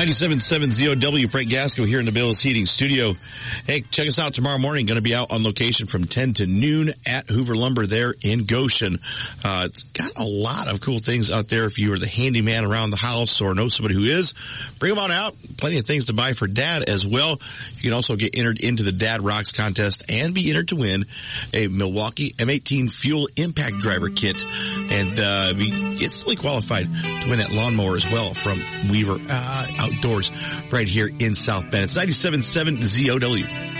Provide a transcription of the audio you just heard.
97.7 ZOW, Frank Gasco here in the Bills Heating Studio. Hey, check us out tomorrow morning. Going to be out on location from 10 to noon at Hoover Lumber there in Goshen. It's got a lot of cool things out there. If you are the handyman around the house or know somebody who is, bring them on out. Plenty of things to buy for Dad as well. You can also get entered into the Dad Rocks contest and be entered to win a Milwaukee M18 Fuel Impact Driver Kit. And be instantly qualified to win that lawnmower as well from Weaver Outdoors right here in South Bend. It's 97.7 ZOW.